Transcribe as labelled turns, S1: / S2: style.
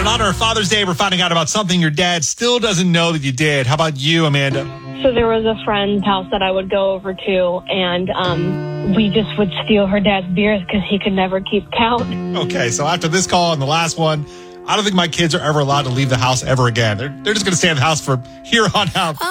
S1: in honor of Father's Day, we're finding out about something your dad still doesn't know that you did. How about you, Amanda?
S2: So there was a friend's house that I would go over to, and we just would steal her dad's beers because he could never keep count.
S1: Okay, so after this call and the last one, I don't think my kids are ever allowed to leave the house ever again. They're just going to stay in the house from here on out.